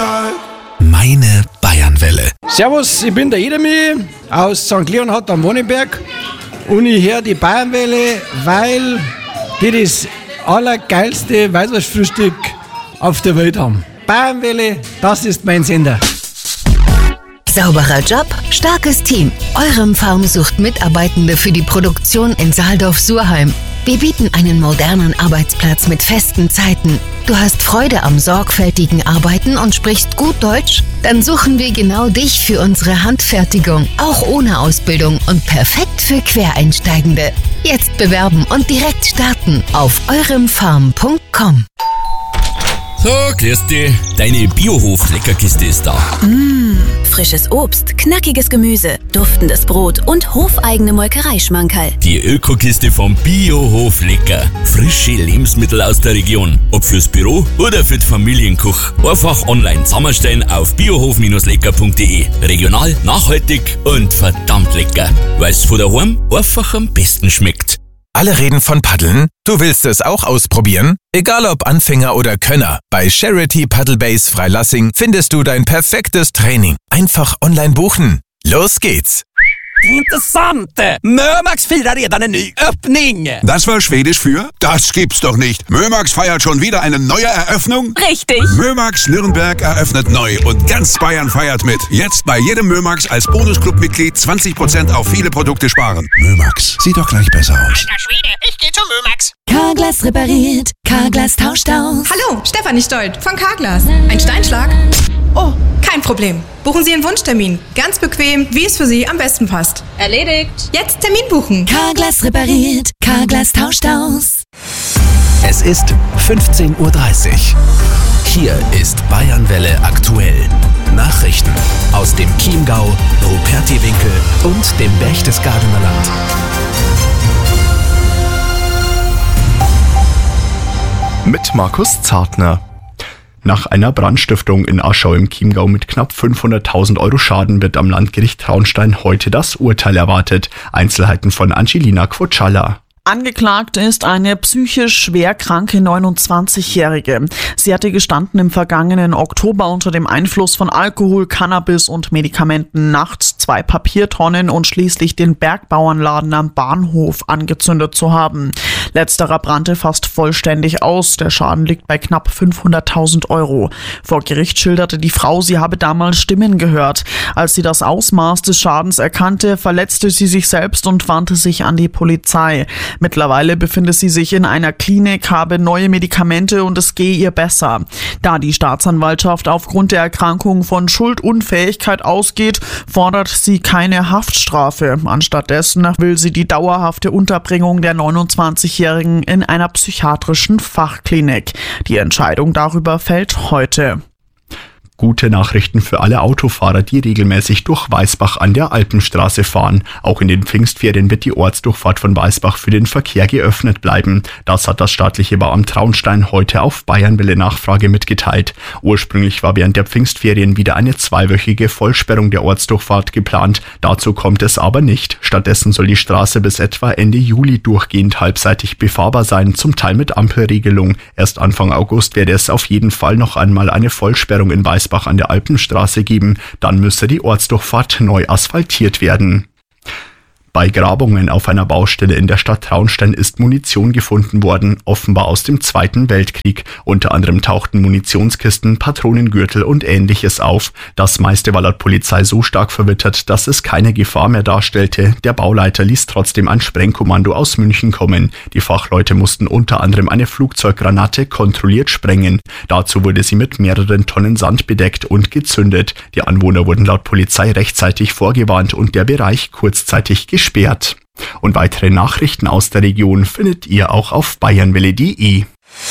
Samstag. Meine Bayernwelle. Servus, ich bin der Edemi aus St. Leonhard am Wonneberg und ich höre die Bayernwelle, weil die das allergeilste Weißwurstfrühstück auf der Welt haben. Bayernwelle, das ist mein Sender. Sauberer Job, starkes Team. Eurem Farm sucht Mitarbeitende für die Produktion in Saaldorf-Surheim. Wir bieten einen modernen Arbeitsplatz mit festen Zeiten. Du hast Freude am sorgfältigen Arbeiten und sprichst gut Deutsch? Dann suchen wir genau dich für unsere Handfertigung, auch ohne Ausbildung und perfekt für Quereinsteigende. Jetzt bewerben und direkt starten auf euremfarm.com. So, grüß dich. Deine Biohof-Leckerkiste ist da. Frisches Obst, knackiges Gemüse, duftendes Brot und hofeigene Molkereischmankerl. Die Ökokiste vom Biohof Lecker. Frische Lebensmittel aus der Region. Ob fürs Büro oder für die Familienkuch. Einfach online zusammenstellen auf biohof-lecker.de. Regional, nachhaltig und verdammt lecker. Weil's von daheim einfach am besten schmeckt. Alle reden von Paddeln? Du willst es auch ausprobieren? Egal ob Anfänger oder Könner, bei Charity Paddle Base Freilassing findest du dein perfektes Training. Einfach online buchen. Los geht's! Intressant! Mömax firar redan en ny öppning! Das war Schwedisch für? Das gibt's doch nicht. Mömax feiert schon wieder eine neue Eröffnung? Richtig! Mömax Nürnberg eröffnet neu und ganz Bayern feiert mit. Jetzt bei jedem Mömax als Bonusclub-Mitglied 20% auf viele Produkte sparen. Mömax, sieht doch gleich besser aus. Alter Schwede, ich geh zu Mömax. Carglass repariert, Carglass tauscht aus. Hallo, Stefanie Stolt von Carglass. Ein Steinschlag? Oh, kein Problem. Buchen Sie einen Wunschtermin. Ganz bequem, wie es für Sie am besten passt. Erledigt. Jetzt Termin buchen. Carglass repariert, Carglass tauscht aus. Es ist 15:30 Uhr. Hier ist Bayernwelle aktuell. Nachrichten aus dem Chiemgau, Rupertiwinkel und dem Berchtesgadener Land. Mit Markus Zartner. Nach einer Brandstiftung in Aschau im Chiemgau mit knapp 500.000 Euro Schaden wird am Landgericht Traunstein heute das Urteil erwartet. Einzelheiten von Angelina Quotschalla. Angeklagt ist eine psychisch schwer kranke 29-Jährige. Sie hatte gestanden, im vergangenen Oktober unter dem Einfluss von Alkohol, Cannabis und Medikamenten nachts 2 Papiertonnen und schließlich den Bergbauernladen am Bahnhof angezündet zu haben. Letzterer brannte fast vollständig aus. Der Schaden liegt bei knapp 500.000 Euro. Vor Gericht schilderte die Frau, sie habe damals Stimmen gehört. Als sie das Ausmaß des Schadens erkannte, verletzte sie sich selbst und wandte sich an die Polizei. Mittlerweile befindet sie sich in einer Klinik, habe neue Medikamente und es gehe ihr besser. Da die Staatsanwaltschaft aufgrund der Erkrankung von Schuldunfähigkeit ausgeht, fordert sie keine Haftstrafe. Anstattdessen will sie die dauerhafte Unterbringung der 29-Jährigen in einer psychiatrischen Fachklinik. Die Entscheidung darüber fällt heute. Gute Nachrichten für alle Autofahrer, die regelmäßig durch Weißbach an der Alpenstraße fahren. Auch in den Pfingstferien wird die Ortsdurchfahrt von Weißbach für den Verkehr geöffnet bleiben. Das hat das staatliche Bauamt Traunstein heute auf Bayernwelle Nachfrage mitgeteilt. Ursprünglich war während der Pfingstferien wieder eine 2-wöchige Vollsperrung der Ortsdurchfahrt geplant. Dazu kommt es aber nicht. Stattdessen soll die Straße bis etwa Ende Juli durchgehend halbseitig befahrbar sein, zum Teil mit Ampelregelung. Erst Anfang August werde es auf jeden Fall noch einmal eine Vollsperrung in Weißbach an der Alpenstraße geben, dann müsse die Ortsdurchfahrt neu asphaltiert werden. Bei Grabungen auf einer Baustelle in der Stadt Traunstein ist Munition gefunden worden, offenbar aus dem Zweiten Weltkrieg. Unter anderem tauchten Munitionskisten, Patronengürtel und Ähnliches auf. Das meiste war laut Polizei so stark verwittert, dass es keine Gefahr mehr darstellte. Der Bauleiter ließ trotzdem ein Sprengkommando aus München kommen. Die Fachleute mussten unter anderem eine Flugzeuggranate kontrolliert sprengen. Dazu wurde sie mit mehreren Tonnen Sand bedeckt und gezündet. Die Anwohner wurden laut Polizei rechtzeitig vorgewarnt und der Bereich kurzzeitig gesperrt. Und weitere Nachrichten aus der Region findet ihr auch auf bayernwelle.de.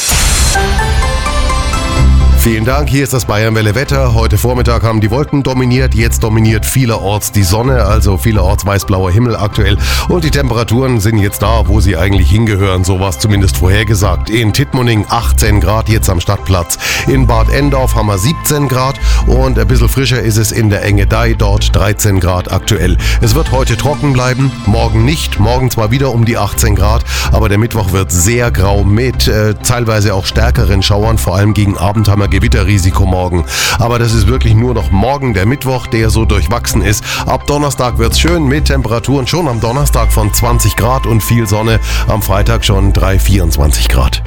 Vielen Dank, hier ist das Bayernwelle Wetter. Heute Vormittag haben die Wolken dominiert, jetzt dominiert vielerorts die Sonne, also vielerorts weiß-blauer Himmel aktuell. Und die Temperaturen sind jetzt da, wo sie eigentlich hingehören, so war es zumindest vorhergesagt. In Tittmoning 18 Grad jetzt am Stadtplatz, in Bad Endorf haben wir 17 Grad und ein bisschen frischer ist es in der Engedei, dort 13 Grad aktuell. Es wird heute trocken bleiben, morgen nicht, morgen zwar wieder um die 18 Grad, aber der Mittwoch wird sehr grau mit teilweise auch stärkeren Schauern, vor allem gegen Abend haben wir Gewitterrisiko morgen. Aber das ist wirklich nur noch morgen, der Mittwoch, der so durchwachsen ist. Ab Donnerstag wird's schön mit Temperaturen schon am Donnerstag von 20 Grad und viel Sonne. Am Freitag schon 24 Grad.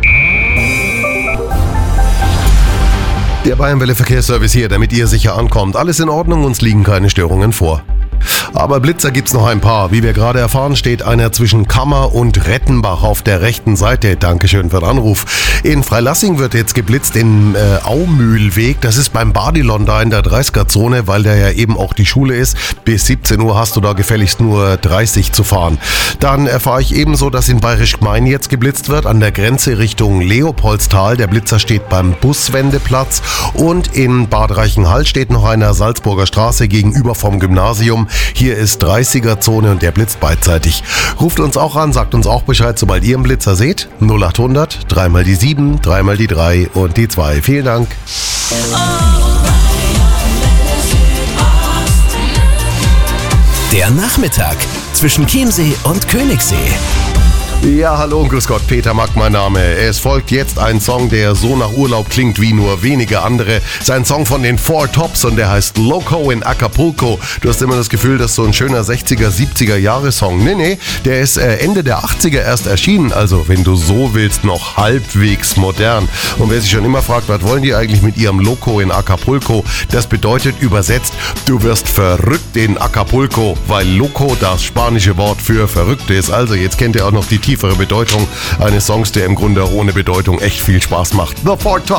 Der Bayernwelle Verkehrsservice hier, damit ihr sicher ankommt. Alles in Ordnung, uns liegen keine Störungen vor. Aber Blitzer gibt's noch ein paar. Wie wir gerade erfahren, steht einer zwischen Kammer und Rettenbach auf der rechten Seite. Dankeschön für den Anruf. In Freilassing wird jetzt geblitzt im Aumühlweg. Das ist beim Badilon da in der 30er-Zone, weil da ja eben auch die Schule ist. Bis 17 Uhr hast du da gefälligst nur 30 zu fahren. Dann erfahre ich ebenso, dass in Bayerisch Gmein jetzt geblitzt wird, an der Grenze Richtung Leopoldstal. Der Blitzer steht beim Buswendeplatz. Und in Bad Reichenhall steht noch einer Salzburger Straße gegenüber vom Gymnasium. Hier ist 30er-Zone und der blitzt beidseitig. Ruft uns auch an, sagt uns auch Bescheid, sobald ihr einen Blitzer seht. 0800 3 mal die 7, 3 mal die 3 und die 2. Vielen Dank. Der Nachmittag zwischen Chiemsee und Königssee. Ja, hallo und grüß Gott, Peter Mack mein Name. Es folgt jetzt ein Song, der so nach Urlaub klingt wie nur wenige andere. Es ist ein Song von den Four Tops und der heißt Loco in Acapulco. Du hast immer das Gefühl, das ist so ein schöner 60er, 70er Jahre Song. Nee, der ist Ende der 80er erst erschienen, also wenn du so willst, noch halbwegs modern. Und wer sich schon immer fragt, was wollen die eigentlich mit ihrem Loco in Acapulco? Das bedeutet übersetzt, du wirst verrückt in Acapulco, weil Loco das spanische Wort für verrückt ist. Also jetzt kennt ihr auch noch die tiefere Bedeutung eines Songs, der im Grunde ohne Bedeutung echt viel Spaß macht. The Four Tops.